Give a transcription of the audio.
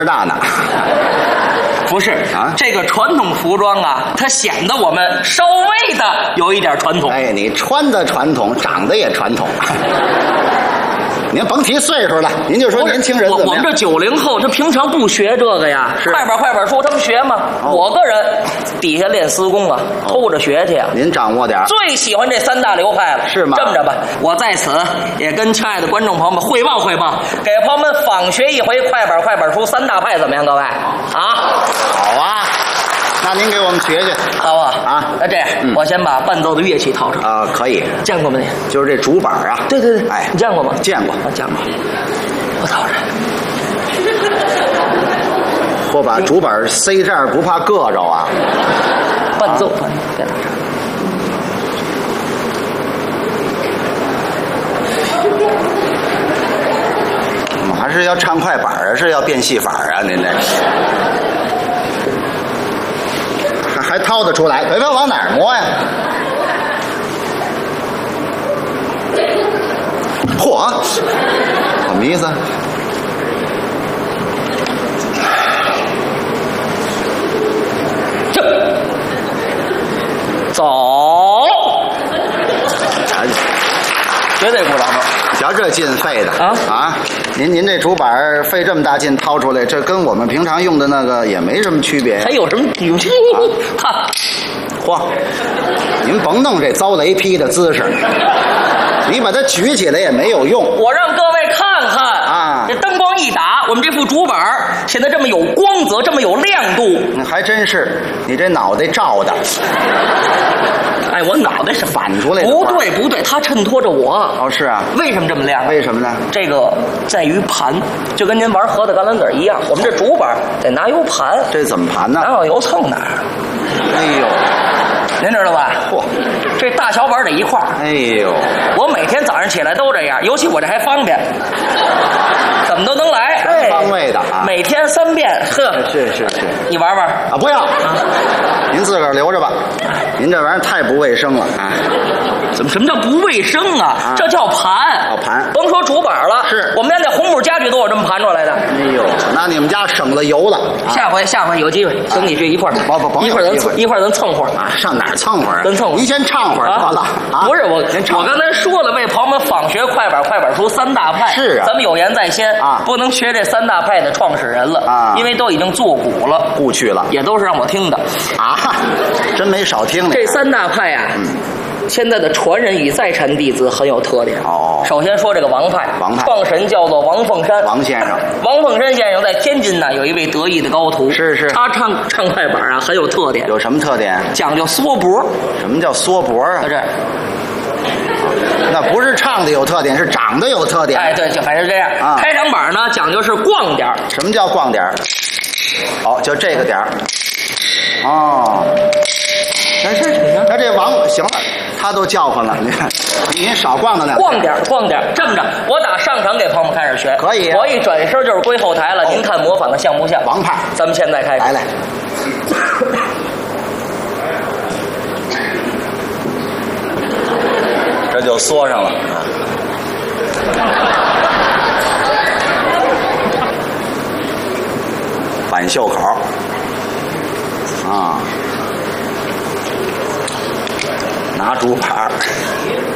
大呢。 不是啊，这个传统服装啊，它显得我们稍微的有一点传统。 哎，你穿的传统，长得也传统。您甭提岁数了，您就说年轻人怎么样？ 我们这90后，他平常不学这个呀。快板书，他们学吗？我个人底下练丝工啊，偷着学去啊。 您掌握点。 最喜欢这3大流派了， 是吗？ 这么着吧，我在此也跟亲爱的观众朋友们汇报汇报，给朋友们仿学一回快板书3大派，怎么样？各位啊， 好啊。那您给我们学学， 好不好？ 啊， 那这样，我先把伴奏的乐器掏出来。 啊，可以。 见过吗你？ 就是这竹板啊。 对， 哎， 你见过吗？ 见过， 见过。我掏出来。 或把竹板塞这儿，不怕硌着啊？ 伴奏，别打岔。 我们还是要唱快板啊，是要变戏法啊？您这。还掏得出来，别往哪儿摸呀？嚯，什么意思？ 这走，绝对鼓掌头。 瞧这劲费的啊！ 您这竹板费这么大劲掏出来，这跟我们平常用的那个也没什么区别。 还有什么比？哈， 嚯！您甭弄这遭雷劈的姿势，你把它举起来也没有用。 我让各位看看啊，这灯光一打，我们这副竹板显得这么有光泽，这么有亮度。 还真是，你这脑袋照的。 哎，我脑袋是反出来的。 不对，它衬托着我。 哦，是啊。 为什么这么亮？ 为什么呢？ 这个在于盘，就跟您玩核桃橄榄籽一样，我们这竹板得拿油盘。 这怎么盘呢？ 哪有油蹭哪儿。 哎呦， 您知道吧？ 嚯， 这大小板得一块儿。 哎呦， 我每天早上起来都这样，尤其我这还方便，怎么都能来。 全方位的啊， 每天3遍。呵， 是， 你玩玩啊？不要，您自个儿留着吧。您这玩意儿太不卫生了啊！ 什么叫不卫生啊？这叫盘。 盘， 甭说竹板了， 是我们家那红木家具都有这么盘出来的。 哎呦，那你们家省了油了。 下回有机会，请你去一块儿。 不， 一会儿咱蹭会儿啊！上哪儿蹭会儿？ 咱蹭会儿。 您先唱会儿得了啊！ 不是我刚才说了，为朋友们仿学快板书3大派。 是啊， 咱们有言在先啊， 不能学这3大派的创始人了啊， 因为都已经作古了， 故去了， 也都是让我听的啊，真没少听呢。 这3大派啊。现在的传人与在禅弟子很有特点哦。 首先说这个王派，创始人叫做王凤山， 王先生。 王凤山先生在天津呢有一位得意的高徒， 是， 他唱快板啊很有特点。 有什么特点？ 讲究缩脖。 什么叫缩脖啊？ 这。 那不是唱的有特点，是长得有特点。 哎，对，就反正这样。啊，开场板呢讲究是逛点。 什么叫逛点？哦，就这个点。哦。那这王行了，他都叫唤了，您少逛荡两。 逛点，这么着，我打上场给朋友们开始学， 可以啊。 我一转身就是归后台了，您看模仿的像不像？ 王派， 咱们现在开始。 来，这就缩上了。反袖口啊。拿竹板